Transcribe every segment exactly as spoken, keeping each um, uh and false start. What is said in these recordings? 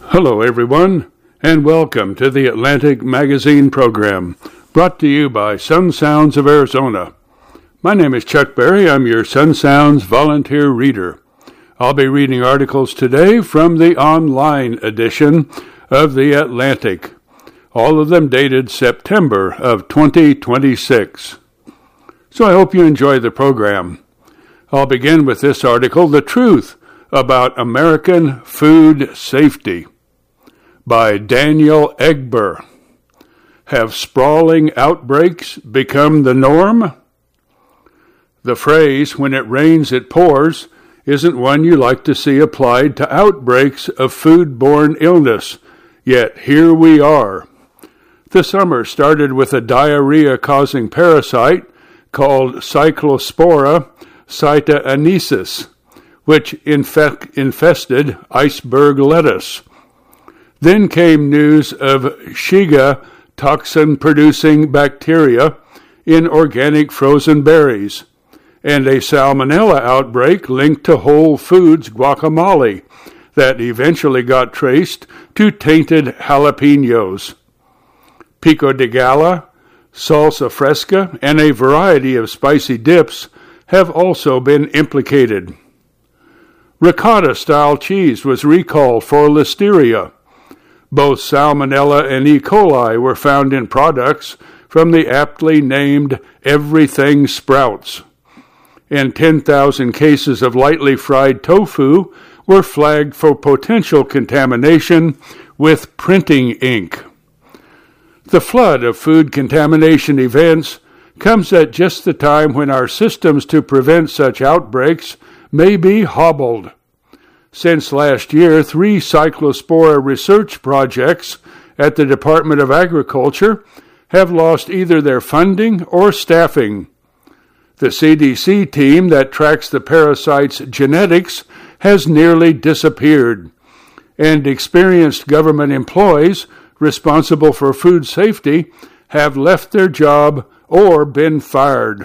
Hello, everyone, and welcome to the Atlantic Magazine program, brought to you by Sun Sounds of Arizona. My name is Chuck Berry. I'm your Sun Sounds volunteer reader. I'll be reading articles today from the online edition of the Atlantic, all of them dated September of twenty twenty-six. So I hope you enjoy the program. I'll begin with this article, The Truth About American Food Safety, by Daniel Egber. Have sprawling outbreaks become the norm? The phrase, when it rains it pours, isn't one you like to see applied to outbreaks of foodborne illness, yet here we are. The summer started with a diarrhea-causing parasite called Cyclospora cytoanesis, which infect, infested iceberg lettuce. Then came news of Shiga toxin-producing bacteria in organic frozen berries, and a salmonella outbreak linked to Whole Foods guacamole that eventually got traced to tainted jalapenos. Pico de Gala, salsa fresca, and a variety of spicy dips have also been implicated. Ricotta-style cheese was recalled for listeria. Both salmonella and E. coli were found in products from the aptly named Everything Sprouts. And ten thousand cases of lightly fried tofu were flagged for potential contamination with printing ink. The flood of food contamination events comes at just the time when our systems to prevent such outbreaks may be hobbled. Since last year, three cyclospora research projects at the Department of Agriculture have lost either their funding or staffing. The C D C team that tracks the parasite's genetics has nearly disappeared, and experienced government employees responsible for food safety have left their job or been fired.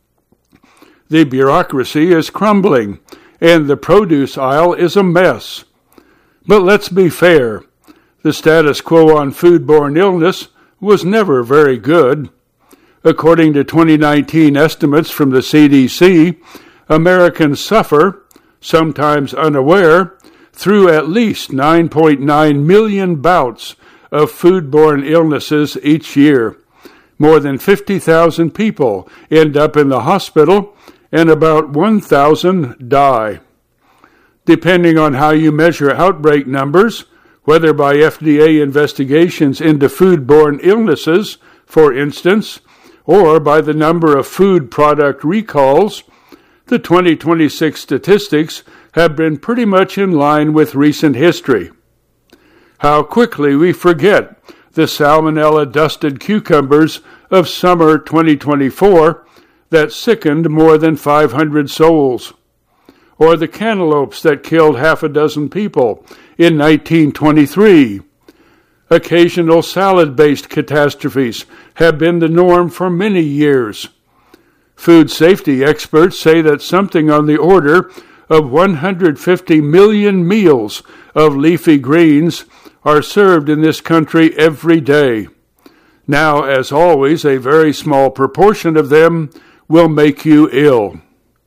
The bureaucracy is crumbling, and the produce aisle is a mess. But let's be fair. The status quo on foodborne illness was never very good. According to twenty nineteen estimates from the C D C, Americans suffer, sometimes unaware, through at least nine point nine million bouts of foodborne illnesses each year. More than fifty thousand people end up in the hospital, and about one thousand die. Depending on how you measure outbreak numbers, whether by F D A investigations into foodborne illnesses, for instance, or by the number of food product recalls, the twenty twenty-six statistics have been pretty much in line with recent history. How quickly we forget the salmonella-dusted cucumbers of summer twenty twenty-four that sickened more than five hundred souls, or the cantaloupes that killed half a dozen people in nineteen twenty-three. Occasional salad-based catastrophes have been the norm for many years. Food safety experts say that something on the order of one hundred fifty million meals of leafy greens are served in this country every day. Now, as always, a very small proportion of them will make you ill.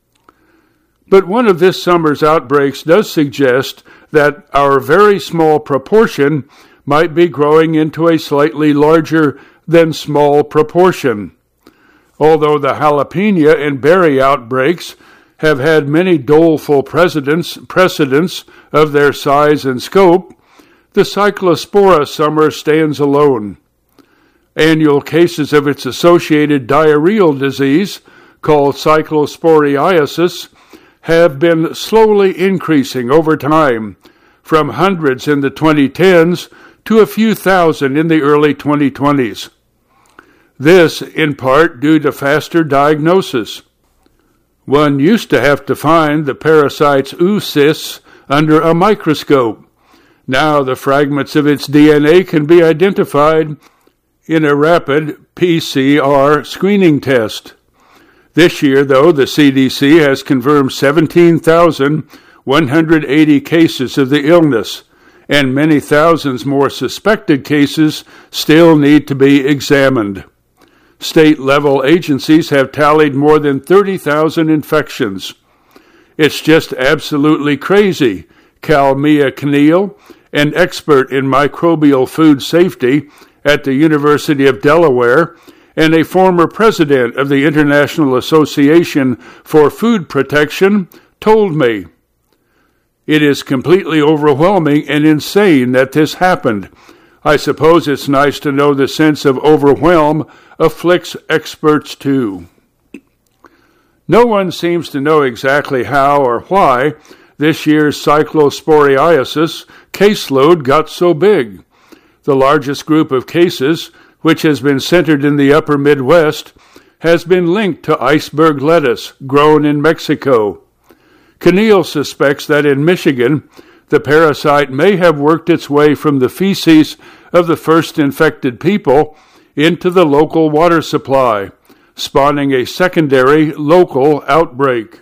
But one of this summer's outbreaks does suggest that our very small proportion might be growing into a slightly larger than small proportion. Although the jalapeno and berry outbreaks have had many doleful precedents, precedents of their size and scope, the Cyclospora summer stands alone. Annual cases of its associated diarrheal disease, called cyclosporiasis, have been slowly increasing over time, from hundreds in the twenty tens to a few thousand in the early twenty twenties. This, in part, due to faster diagnosis. One used to have to find the parasite's oocysts under a microscope. Now the fragments of its D N A can be identified in a rapid P C R screening test. This year, though, the C D C has confirmed seventeen thousand one hundred eighty cases of the illness, and many thousands more suspected cases still need to be examined. State-level agencies have tallied more than thirty thousand infections. It's just absolutely crazy, Kalmia Kniel, an expert in microbial food safety at the University of Delaware and a former president of the International Association for Food Protection, told me. It is completely overwhelming and insane that this happened. I suppose it's nice to know the sense of overwhelm afflicts experts too. No one seems to know exactly how or why this year's cyclosporiasis caseload got so big. The largest group of cases, which has been centered in the upper Midwest, has been linked to iceberg lettuce grown in Mexico. Kniel suspects that in Michigan, the parasite may have worked its way from the feces of the first infected people into the local water supply, spawning a secondary local outbreak.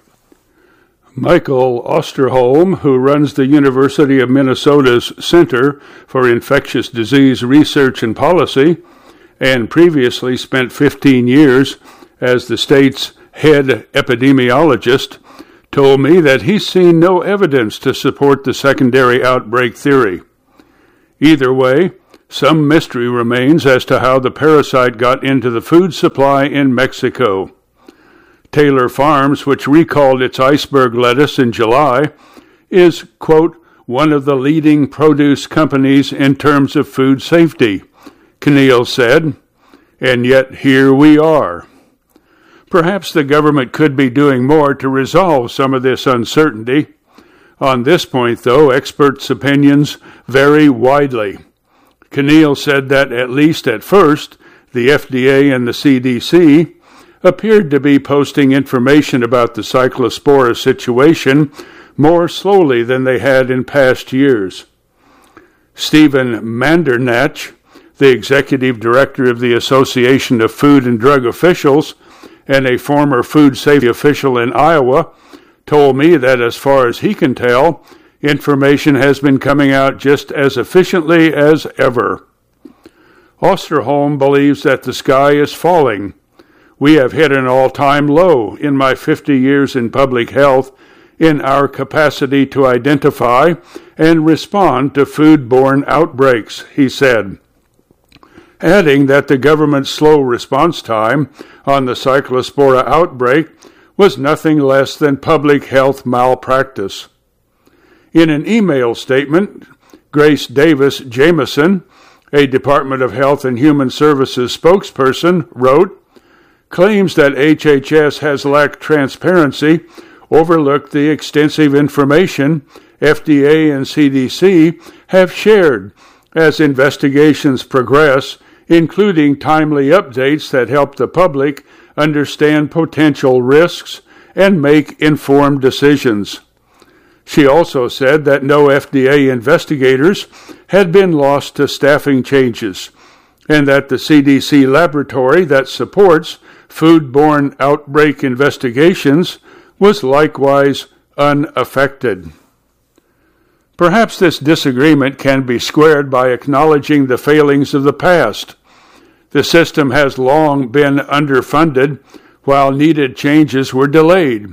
Michael Osterholm, who runs the University of Minnesota's Center for Infectious Disease Research and Policy, and previously spent fifteen years as the state's head epidemiologist, told me that he's seen no evidence to support the secondary outbreak theory. Either way, some mystery remains as to how the parasite got into the food supply in Mexico. Taylor Farms, which recalled its iceberg lettuce in July, is, quote, one of the leading produce companies in terms of food safety, Kniel said, and yet here we are. Perhaps the government could be doing more to resolve some of this uncertainty. On this point, though, experts' opinions vary widely. Kniel said that, at least at first, the F D A and the C D C appeared to be posting information about the Cyclospora situation more slowly than they had in past years. Stephen Mandernach, the executive director of the Association of Food and Drug Officials and a former food safety official in Iowa, told me that as far as he can tell, information has been coming out just as efficiently as ever. Osterholm believes that the sky is falling. We have hit an all-time low in my fifty years in public health in our capacity to identify and respond to foodborne outbreaks, he said, adding that the government's slow response time on the Cyclospora outbreak was nothing less than public health malpractice. In an email statement, Grace Davis Jameson, a Department of Health and Human Services spokesperson, wrote, claims that H H S has lacked transparency, overlooked the extensive information F D A and C D C have shared as investigations progress, including timely updates that help the public understand potential risks and make informed decisions. She also said that no F D A investigators had been lost to staffing changes, and that the C D C laboratory that supports foodborne outbreak investigations was likewise unaffected. Perhaps this disagreement can be squared by acknowledging the failings of the past. The system has long been underfunded, while needed changes were delayed.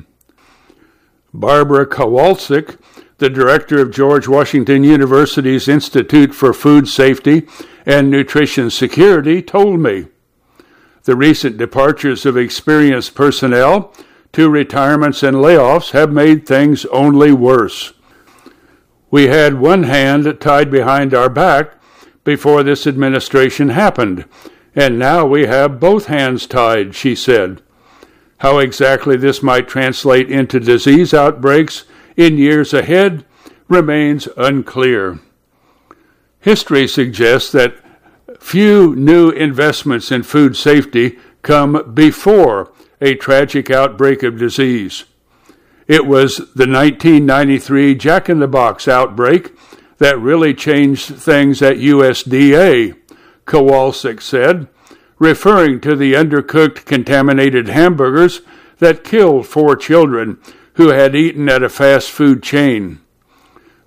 Barbara Kowalczyk, the director of George Washington University's Institute for Food Safety and Nutrition Security, told me, the recent departures of experienced personnel to retirements and layoffs have made things only worse. We had one hand tied behind our back before this administration happened, and now we have both hands tied, she said. How exactly this might translate into disease outbreaks in years ahead remains unclear. History suggests that few new investments in food safety come before a tragic outbreak of disease. It was the nineteen ninety-three Jack-in-the-Box outbreak that really changed things at U S D A, Kowalczyk said, referring to the undercooked contaminated hamburgers that killed four children who had eaten at a fast food chain.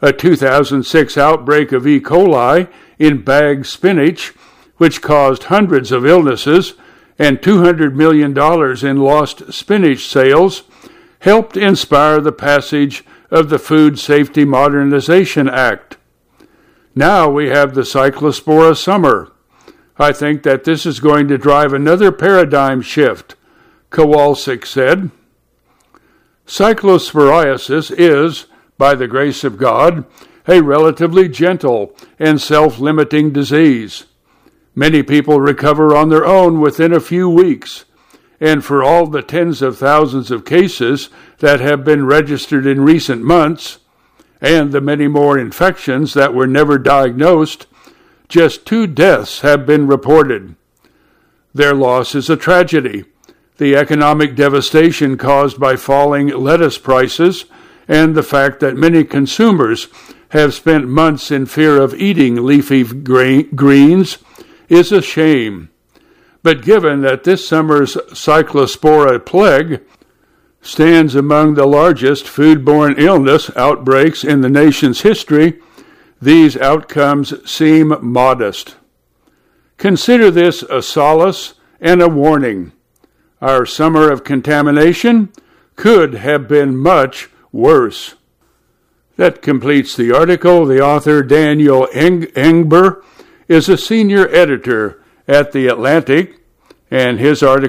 A two thousand six outbreak of E. coli in bagged spinach, which caused hundreds of illnesses and two hundred million dollars in lost spinach sales, helped inspire the passage of the Food Safety Modernization Act. Now we have the Cyclospora summer. I think that this is going to drive another paradigm shift, Kowalczyk said. Cyclosporiasis is, by the grace of God, a relatively gentle and self-limiting disease. Many people recover on their own within a few weeks, and for all the tens of thousands of cases that have been registered in recent months, and the many more infections that were never diagnosed, just two deaths have been reported. Their loss is a tragedy. The economic devastation caused by falling lettuce prices and the fact that many consumers have spent months in fear of eating leafy greens is a shame. But given that this summer's Cyclospora plague stands among the largest foodborne illness outbreaks in the nation's history, these outcomes seem modest. Consider this a solace and a warning. Our summer of contamination could have been much worse. That completes the article. The author, Daniel Eng- Engber, is a senior editor at The Atlantic, and his article